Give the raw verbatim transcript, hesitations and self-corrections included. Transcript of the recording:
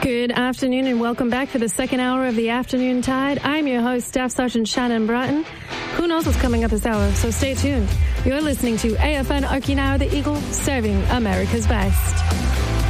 Good afternoon and welcome back for the second hour of the Afternoon Tide. I'm your host, Staff Sergeant Shannon Bratton. Who knows what's coming up this hour, so stay tuned. You're listening to A F N Okinawa the Eagle, serving America's best.